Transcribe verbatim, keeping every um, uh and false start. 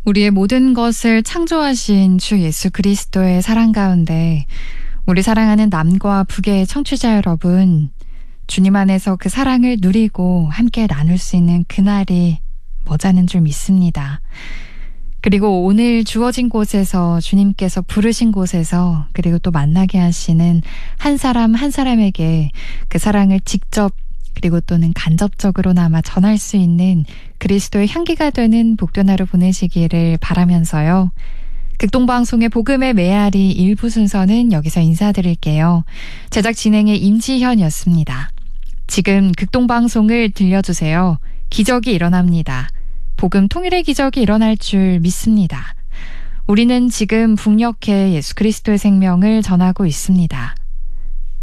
우리의 모든 것을 창조하신 주 예수 그리스도의 사랑 가운데 우리 사랑하는 남과 북의 청취자 여러분, 주님 안에서 그 사랑을 누리고 함께 나눌 수 있는 그날이 머자는 줄 믿습니다. 그리고 오늘 주어진 곳에서 주님께서 부르신 곳에서 그리고 또 만나게 하시는 한 사람 한 사람에게 그 사랑을 직접 그리고 또는 간접적으로나마 전할 수 있는 그리스도의 향기가 되는 복된 하루 보내시기를 바라면서요. 극동방송의 복음의 메아리 일부 순서는 여기서 인사드릴게요. 제작 진행의 임지현이었습니다. 지금 극동방송을 들려주세요. 기적이 일어납니다. 복음 통일의 기적이 일어날 줄 믿습니다. 우리는 지금 북녘에 예수 그리스도의 생명을 전하고 있습니다.